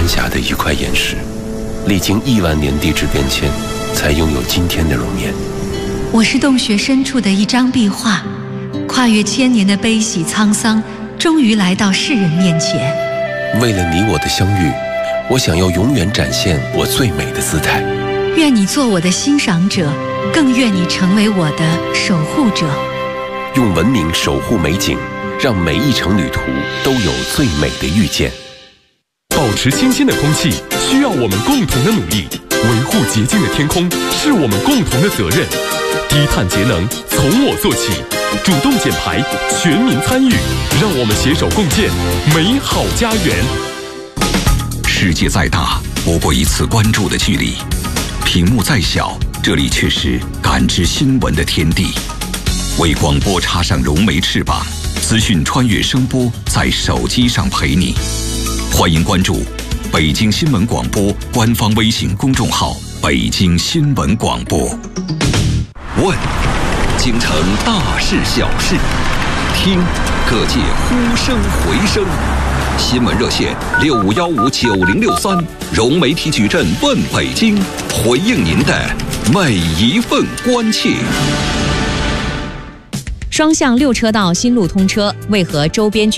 峡的一块岩石，历经亿万年地质变迁，才拥有今天的容颜。 我是洞穴深处的一张壁画，跨越千年的悲喜沧桑，终于来到世人面前。 为了你我的相遇，我想要永远展现我最美的姿态。 愿你做我的欣赏者，更愿你成为我的守护者。 用文明守护美景，让每一程旅途都有最美的遇见。 保持清新的空气需要我们共同的努力，维护洁净的天空是我们共同的责任。低碳节能从我做起，主动减排，全民参与，让我们携手共建美好家园。 世界再大，不过一次关注的距离；屏幕再小，这里却是感知新闻的天地。为广播插上融媒翅膀，资讯穿越声波，在手机上陪你。欢迎关注北京新闻广播官方微信公众号“北京新闻广播”。问，京城大事小事；听，各界呼声回声。新闻热线65159063，融媒体矩阵问北京，回应您的每一份关切。 双向6车道新路通车，为何周边